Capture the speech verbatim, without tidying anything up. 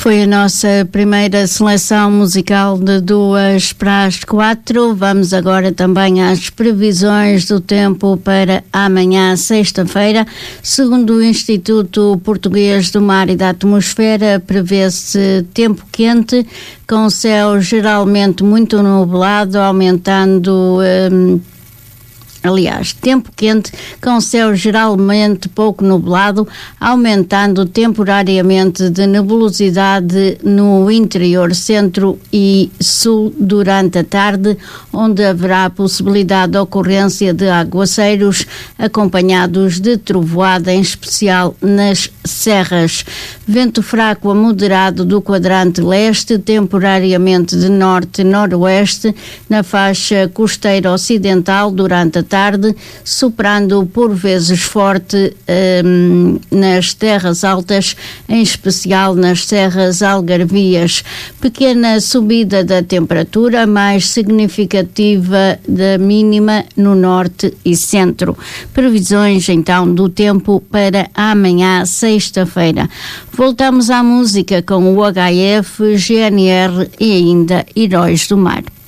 Foi a nossa primeira seleção musical de duas para as quatro. Vamos agora também às previsões do tempo para amanhã, sexta-feira. Segundo o Instituto Português do Mar e da Atmosfera, prevê-se tempo quente, com céu geralmente muito nublado, aumentando... Hum, Aliás, tempo quente com céu geralmente pouco nublado, aumentando temporariamente de nebulosidade no interior centro e sul durante a tarde, onde haverá possibilidade de ocorrência de aguaceiros acompanhados de trovoada, em especial nas serras. Vento fraco a moderado do quadrante leste, temporariamente de norte-noroeste na faixa costeira ocidental durante a tarde. tarde, soprando por vezes forte um, nas terras altas, em especial nas serras algarvias. Pequena subida da temperatura, mais significativa da mínima no norte e centro. Previsões então do tempo para amanhã, sexta-feira. Voltamos à música com o H F, G N R e ainda Heróis do Mar.